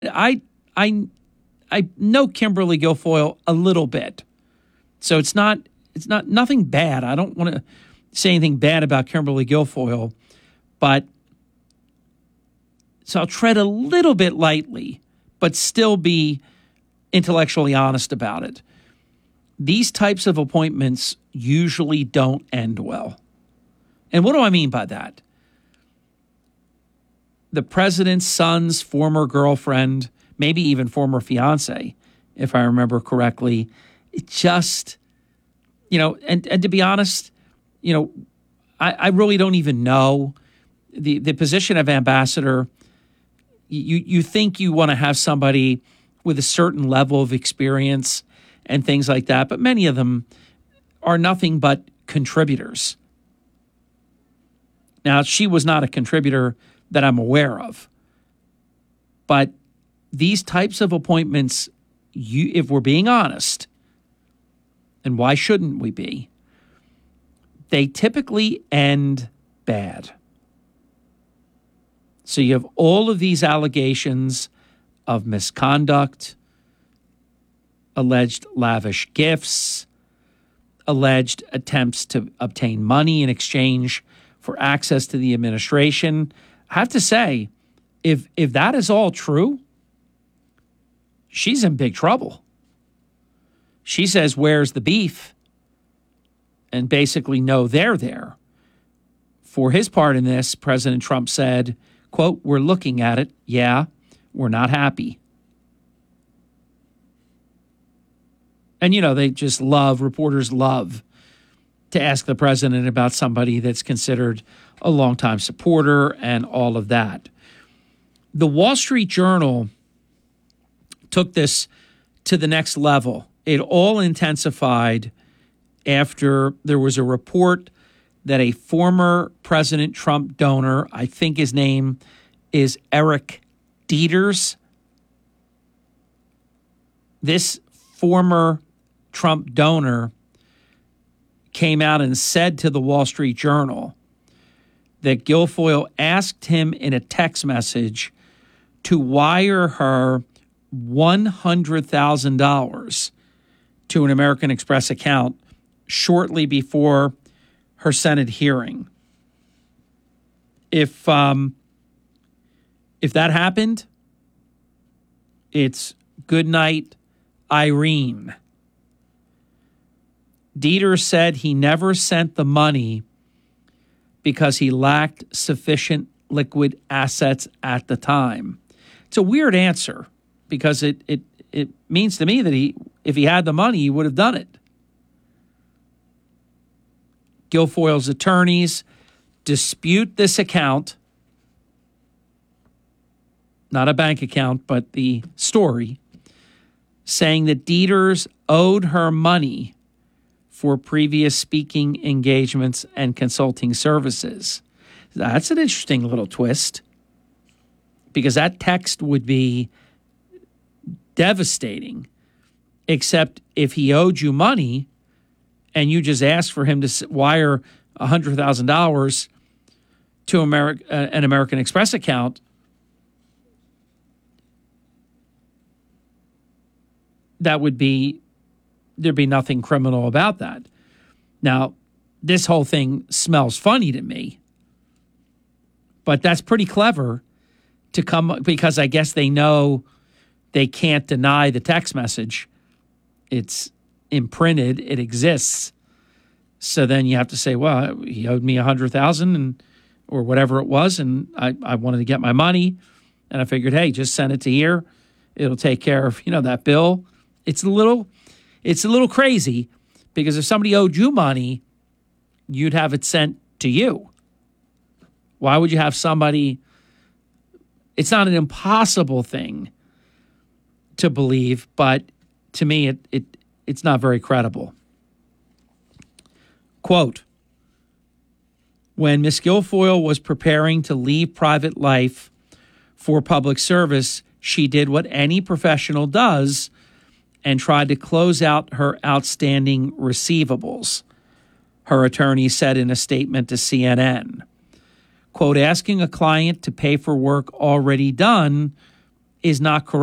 I I I know Kimberly Guilfoyle a little bit, so it's not nothing bad. I don't want to say anything bad about Kimberly Guilfoyle, but so I'll tread a little bit lightly, but still be intellectually honest about it. These types of appointments usually don't end well. And what do I mean by that? The president's son's former girlfriend, maybe even former fiance, if I remember correctly, it just, and to be honest, I really don't even know the position of ambassador. You think you want to have somebody with a certain level of experience and things like that, but many of them are nothing but contributors. Now, she was not a contributor that I'm aware of, but these types of appointments, if we're being honest, and why shouldn't we be, they typically end bad. So you have all of these allegations of misconduct, alleged lavish gifts, alleged attempts to obtain money in exchange for access to the administration. I have to say, if that is all true, she's in big trouble. She says, "Where's the beef?" And basically, no, they're there. For his part in this, President Trump said, quote, "We're looking at it. Yeah, we're not happy." And, reporters love to ask the president about somebody that's considered a longtime supporter and all of that. The Wall Street Journal took this to the next level. It all intensified after there was a report that a former President Trump donor, I think his name is Eric Dieters, this former Trump donor came out and said to the Wall Street Journal that Guilfoyle asked him in a text message to wire her $100,000 to an American Express account shortly before her Senate hearing. If that happened, it's good night, Irene. Dieter said he never sent the money because he lacked sufficient liquid assets at the time. It's a weird answer because it means to me that if he had the money, he would have done it. Guilfoyle's attorneys dispute this account, not a bank account, but the story, saying that Dieters owed her money for previous speaking engagements and consulting services. That's an interesting little twist, because that text would be devastating, except if he owed you money and you just asked for him to wire $100,000 to an American Express account, there'd be nothing criminal about that. Now, this whole thing smells funny to me, but that's pretty clever to come, because I guess they know they can't deny the text message. It's imprinted, it exists. So then you have to say, well, he owed me $100,000 or whatever it was, and I wanted to get my money, and I figured, hey, just send it to here. It'll take care of, that bill. It's a little crazy, because if somebody owed you money, you'd have it sent to you. Why would you have somebody? It's not an impossible thing to believe, but to me, it's not very credible. Quote, when Miss Guilfoyle was preparing to leave private life for public service, she did what any professional does and tried to close out her outstanding receivables, her attorney said in a statement to CNN. Quote, asking a client to pay for work already done is not correct.